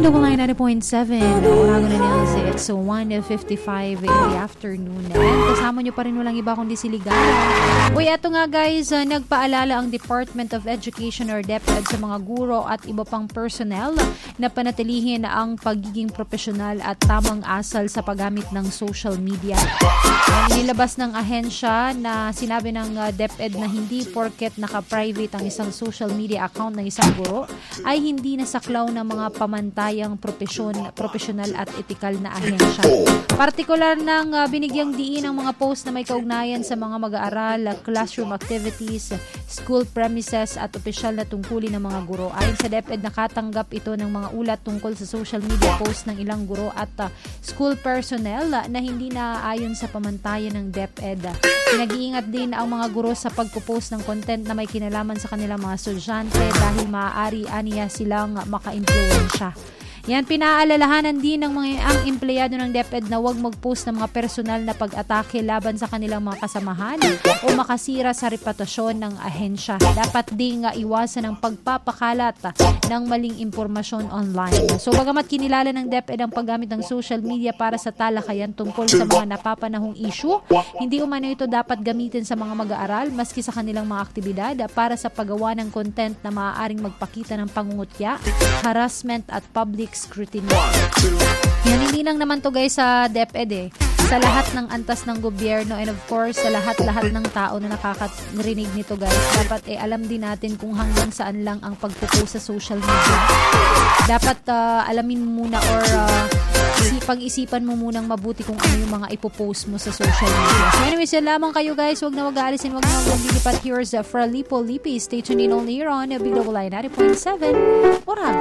90.7. Orago na niya si It's 1:55 in the afternoon. And kasama nyo pa rin walang iba kundi si Ligaya. Uy, eto nga guys, nagpaalala ang Department of Education or DepEd sa mga guro at iba pang personnel na panatilihin ang pagiging profesional at tamang asal sa paggamit ng social media. Inilabas ng ahensya na sinabi ng DepEd na hindi porket naka-private ang isang social media account ng isang guro ay hindi nasaklaw ng mga pamantayang profesional at etikal na ahensya. Partikular ng binigyang diin ang mga post na may kaugnayan sa mga mag-aaral, classroom activities, school premises at opisyal na tungkulin ng mga guro. Ayon sa DepEd, nakatanggap ito ng mga ulat tungkol sa social media post ng ilang guro at school personnel na hindi naaayon sa pamantayan ng DepEd. Pinag-iingat din ang mga guro sa pagpo-post ng content na may kinalaman sa kanilang mga estudyante dahil maaari aniya silang maka-impluwensya. Yan, pinaalalahanan din ng mga ang empleyado ng DepEd na huwag mag-post ng mga personal na pag-atake laban sa kanilang mga kasamahan o makasira sa reputasyon ng ahensya. Dapat ding iwasan ang pagpapakalat ng maling impormasyon online. So, bagamat kinilala ng DepEd ang paggamit ng social media para sa talakayan tungkol sa mga napapanahong issue, hindi umano ito dapat gamitin sa mga mag-aaral maski sa kanilang mga aktibidad para sa paggawa ng content na maaaring magpakita ng pangungutya, harassment at public scrutiny. Yan, hindi lang naman to guys sa DepEd sa lahat ng antas ng gobyerno and of course sa lahat-lahat ng tao na nakakarinig nito guys, dapat alam din natin kung hanggang saan lang ang pagpo-post sa social media. Dapat alamin mo muna or pag-isipan mo munang mabuti kung ano yung mga ipopost mo sa social media. So anyways, yan lamang kayo guys. Huwag na mag-aalisin, huwag na mag-lilipat. Here's Fra Lipo Lipi. Stay tuned in only here on Big Double I 90.7. Orago.